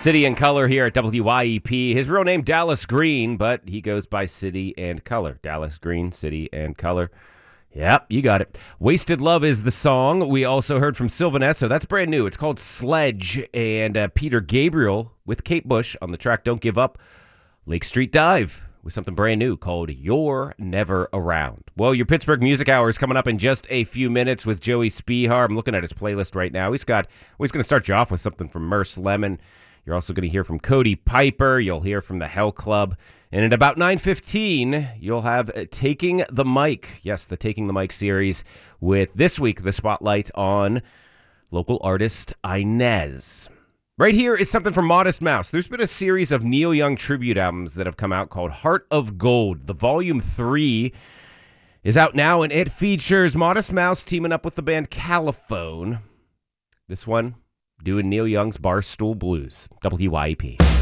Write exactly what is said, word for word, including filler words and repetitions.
City and Color here at W Y E P. His real name, Dallas Green, but he goes by City and Color. Dallas Green, City and Color. Yep, you got it. Wasted Love is the song. We also heard from Sylvanesso. That's brand new. It's called Sledge. And uh, Peter Gabriel with Kate Bush on the track Don't Give Up. Lake Street Dive with something brand new called You're Never Around. Well, your Pittsburgh Music Hour is coming up in just a few minutes with Joey Spihar. I'm looking at his playlist right now. He's got, well, he's going to start you off with something from Merce Lemon. You're also going to hear from Cody Piper. You'll hear from the Hell Club. And at about nine fifteen, you'll have Taking the Mic. Yes, the Taking the Mic series with this week, the spotlight on local artist Inez. Right here is something from Modest Mouse. There's been a series of Neil Young tribute albums that have come out called Heart of Gold. The volume three is out now, and it features Modest Mouse teaming up with the band Caliphone. This one doing Neil Young's Barstool Blues. W Y E P.